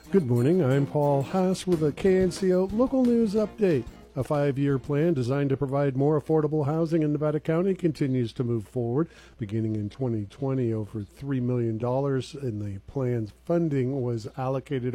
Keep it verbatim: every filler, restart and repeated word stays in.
Good morning. I'm Paul Haas with a K N C O local news update. A five-year plan designed to provide more affordable housing in Nevada County continues to move forward. Beginning in twenty twenty, over three million dollars in the plan's funding was allocated